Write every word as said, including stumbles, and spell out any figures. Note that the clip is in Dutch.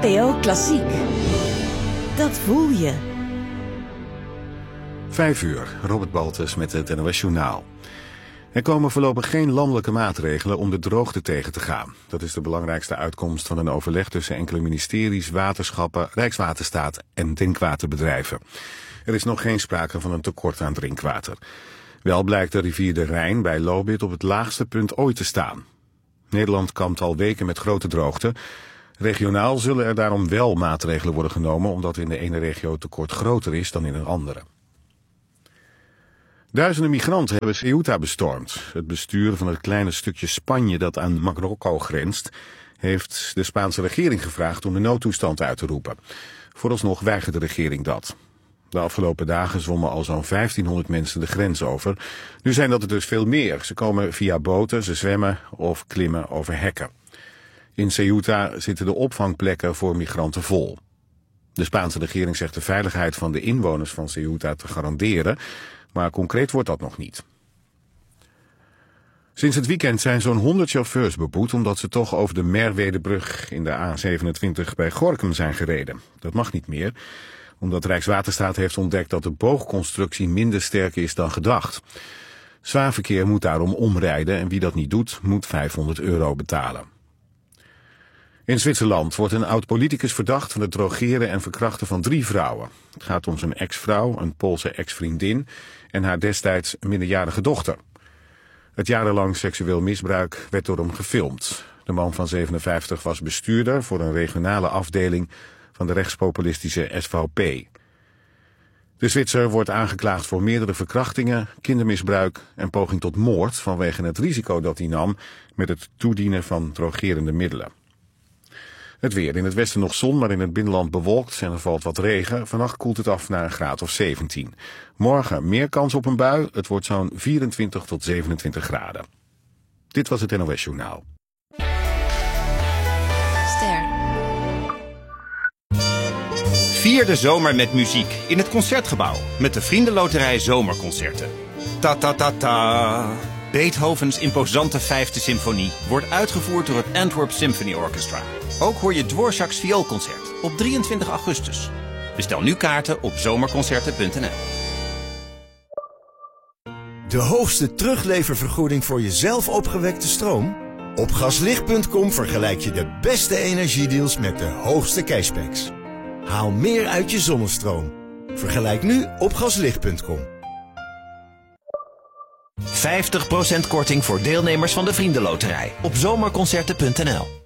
N P O Klassiek. Dat voel je. Vijf uur, Robert Baltus met het N O S Journaal. Er komen voorlopig geen landelijke maatregelen om de droogte tegen te gaan. Dat is de belangrijkste uitkomst van een overleg tussen enkele ministeries, waterschappen, Rijkswaterstaat en drinkwaterbedrijven. Er is nog geen sprake van een tekort aan drinkwater. Wel blijkt de rivier de Rijn bij Lobith op het laagste punt ooit te staan. Nederland kampt al weken met grote droogte. Regionaal zullen er daarom wel maatregelen worden genomen, omdat in de ene regio het tekort groter is dan in een andere. Duizenden migranten hebben Ceuta bestormd. Het bestuur van het kleine stukje Spanje dat aan Marokko grenst, heeft de Spaanse regering gevraagd om de noodtoestand uit te roepen. Vooralsnog weigert de regering dat. De afgelopen dagen zwommen al zo'n vijftienhonderd mensen de grens over. Nu zijn dat er dus veel meer. Ze komen via boten, ze zwemmen of klimmen over hekken. In Ceuta zitten de opvangplekken voor migranten vol. De Spaanse regering zegt de veiligheid van de inwoners van Ceuta te garanderen, maar concreet wordt dat nog niet. Sinds het weekend zijn zo'n honderd chauffeurs beboet omdat ze toch over de Merwedebrug in de A zevenentwintig bij Gorinchem zijn gereden. Dat mag niet meer, omdat Rijkswaterstaat heeft ontdekt dat de boogconstructie minder sterk is dan gedacht. Zwaar verkeer moet daarom omrijden en wie dat niet doet, moet vijfhonderd euro betalen. In Zwitserland wordt een oud-politicus verdacht van het drogeren en verkrachten van drie vrouwen. Het gaat om zijn ex-vrouw, een Poolse ex-vriendin en haar destijds minderjarige dochter. Het jarenlang seksueel misbruik werd door hem gefilmd. De man van zevenenvijftig was bestuurder voor een regionale afdeling van de rechtspopulistische S V P. De Zwitser wordt aangeklaagd voor meerdere verkrachtingen, kindermisbruik en poging tot moord vanwege het risico dat hij nam met het toedienen van drogerende middelen. Het weer. In het westen nog zon, maar in het binnenland bewolkt en er valt wat regen. Vannacht koelt het af naar een graad of zeventien. Morgen meer kans op een bui. Het wordt zo'n vierentwintig tot zevenentwintig graden. Dit was het N O S Journaal. Ster. Vier de zomer met muziek in het Concertgebouw met de Vriendenloterij Zomerconcerten. Ta ta ta ta. Beethovens imposante vijfde symfonie wordt uitgevoerd door het Antwerp Symphony Orchestra. Ook hoor je Dvorak's vioolconcert op drieëntwintig augustus. Bestel nu kaarten op zomerconcerten punt n l. De hoogste terugleververgoeding voor je zelf opgewekte stroom? Op gaslicht punt com vergelijk je de beste energiedeals met de hoogste cashbacks. Haal meer uit je zonnestroom. Vergelijk nu op gaslicht punt com. vijftig procent korting voor deelnemers van de Vriendenloterij op zomerconcerten punt n l.